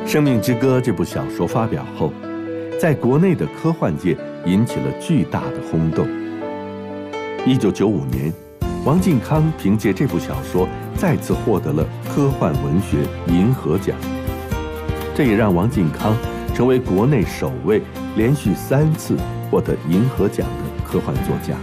《生命之歌》这部小说发表后，在国内的科幻界引起了巨大的轰动。1995年，王靖康凭借这部小说再次获得了科幻文学银河奖，这也让王靖康成为国内首位连续3次获得银河奖的科幻作家。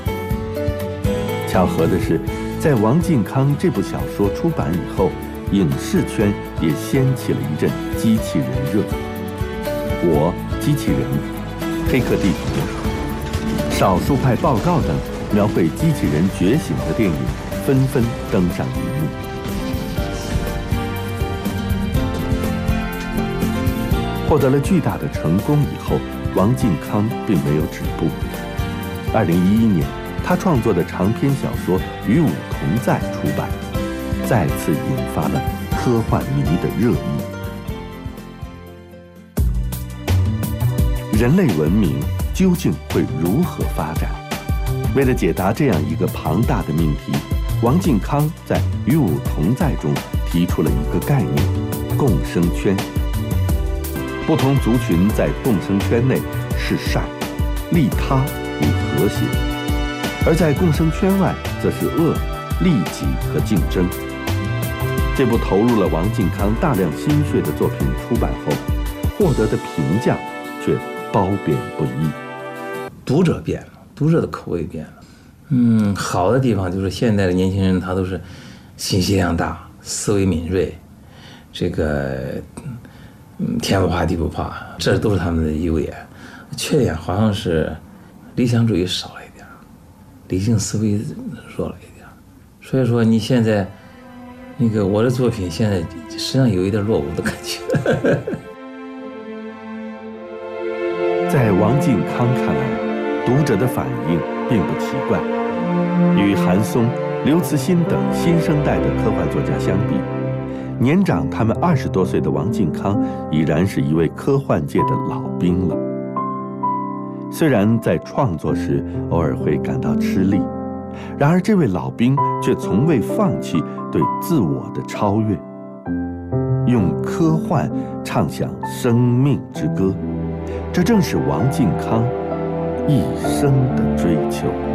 巧合的是，在王靖康这部小说出版以后，影视圈也掀起了一阵机器人热。我、机器人、黑客帝国、少数派报告等描绘机器人觉醒的电影纷纷登上荧幕。获得了巨大的成功以后，王靖康并没有止步。2011年，他创作的长篇小说《与吾同在》出版，再次引发了科幻迷的热议。人类文明究竟会如何发展？为了解答这样一个庞大的命题，王靖康在《与吾同在》中提出了一个概念——共生圈。不同族群在共生圈内是善、利他与和谐，而在共生圈外则是恶、利己和竞争。这部投入了王靖康大量心血的作品出版后，获得的评价却褒贬不一。 读者变了，读者的口味变了。好的地方就是现在的年轻人他都是信息量大，思维敏锐，这个天不怕地不怕，这都是他们的优点。缺点好像是理想主义少了一点，理性思维弱了一点。所以说你现在那个我的作品现在实际上有一点落伍的感觉。 在王靖康看来，读者的反应并不奇怪。与韩松、刘慈欣等新生代的科幻作家相比，年长他们20多岁的王靖康已然是一位科幻界的老兵了。虽然在创作时偶尔会感到吃力，然而这位老兵却从未放弃对自我的超越，用科幻唱响生命之歌，这正是王靖康一生的追求。